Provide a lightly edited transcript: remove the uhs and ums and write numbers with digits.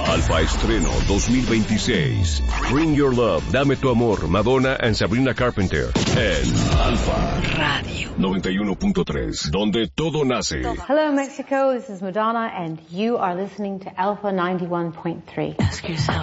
Alfa Estreno 2026. Bring Your Love, Dame Tu Amor, Madonna and Sabrina Carpenter. En Alfa Radio 91.3, donde todo nace. Hello Mexico, this is Madonna and you are listening to Alpha 91.3. Ask yourself.